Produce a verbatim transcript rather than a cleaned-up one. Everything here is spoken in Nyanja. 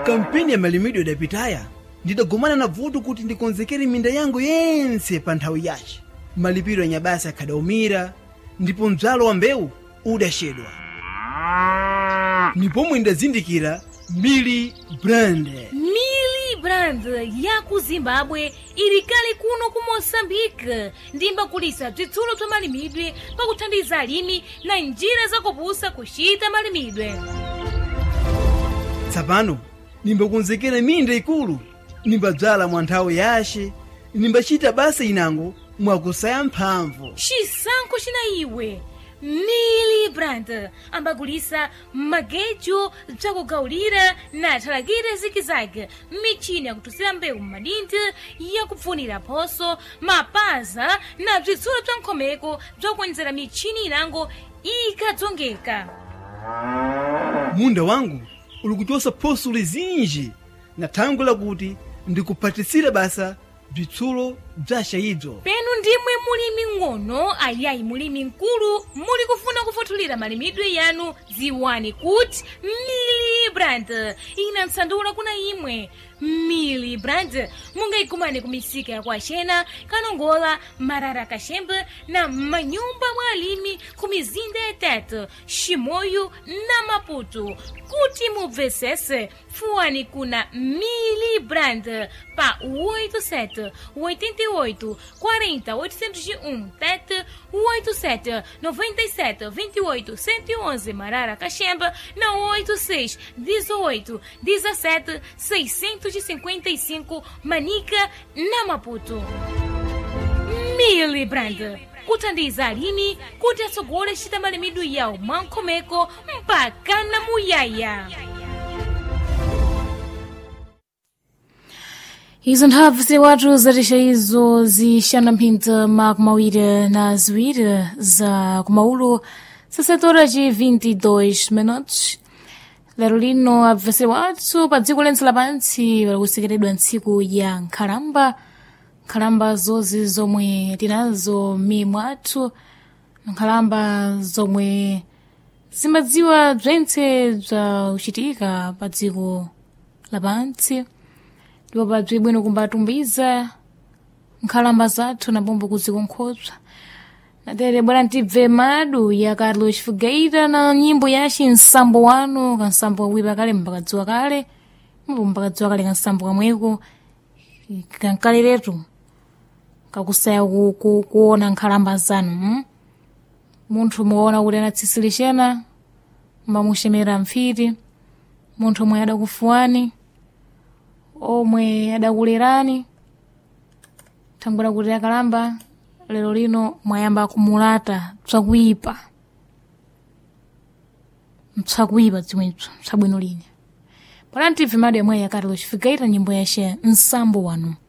kampeni ya malimidwe idapitaya ndidagumana na vuto kuti ndikonzekere minda yangu yense pa nthawi yace. Malipiro anyabasa akhadaumira ndipo mdzalo wa mbewu udachedwa. Nipomwe ndazindikira Mili Brand. Mili Brand ya ku Zimbabwe ili kale kuno ku Mozambique ndimba kulisa bzitsulo bza malimidwe pakuthandiza alimi na njira zakupusa kuchita malimidwe. Tsapano nimbakonzekera minda ikulu, nimbadzala mwa nthawi yace, nimbachita basa inango mwakusaya mphamvu. Chisankho china iwe Mili Brand ambagulisa magejo bzakugawulira na thalakire zikizaki, michini yakutusira mbewu m'madinti, yakupfunira phoso, mapaza na bzitsulo bza nkhomeko bzakuonjezera michini inango ikadzongeka. Munda wangu uli kuchosa phoso lizinji na thango lakuti ndikuphatisira basa bzitsulo bzaxa ibzo. Penu ndimwe mulimi ng'ono ayayi mulimi nkulu muli kufuna kufuthulira malimidwe yanu, ziwani kuti Mili Brand ina nsandula kuna imwe. Mili Brand mungayikumane kumisika ya kwaxena, Kanongola, Marara Kaxembe na manyumba mwa alimi kumizinda ya Tete, Chimoio na Maputo. Kuti mubvesese fuani kuna Mili Brand pa oito sete oito oito quarenta oitocentos e um, Tete oito sete noventa e sete vinte e oito cento e onze, Marara Kaxembe na oito seis dezoito dezessete seiscentos e cinquenta e cinco, Manica na Maputo. Mili Brand kuthandiza alimi kuti atsogole chita malimidwe yawo mwankhomeko mpaka na muyaya. Izo nthawi ziwatu zatisha izo zixana mphindza makumi mawiri na ziwiri za kumaulo sesetora ci vinte e dois minutos. Lero lino abvese wathu pa dziko lense lapansi palikusekeredwa ntsiku ya nkhalamba. Nkhalamba zozi zomwe tinazo m'miyi mwathu, nkhalamba zomwe zimadziwa bzentse bza kuchitika pa dziko lapansi, ndipo pa bzibwino kumbatumbiza nkhalamba zathu na pombo kuzikonkhobza. Natere bwana ntibve madu ya Carlos Figueira na nyimbo yaci nsambo wanu, kansambo wipa kale mbakadziwa kale, mbo mbakadziwa kale kansambo kamweko kankaleretu kakusaya ku, ku, kuona nkhalamba zanu. hmm? Munthu muona kuti anatsisilixena mbamuxemera mfiti, munthu omwe adakufuani, omwe adakulerani, thangwera kuti akalamba lero lino mwayamba kumulata bzakuipa bzakuipa zimwebzo bzabwino lini. Pana ntibve madu yamwe ya Carlos Figueira nyimbo yace nsambo wanu.